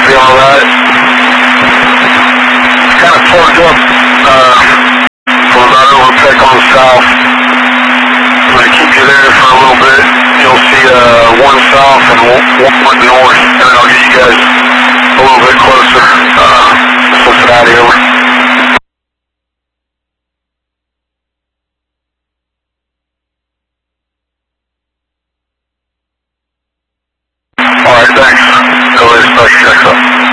be alright. It's kind of torqued up from about overtake on the south. I'm going to keep you there for a little bit. You'll see one south and one north, and then I'll get you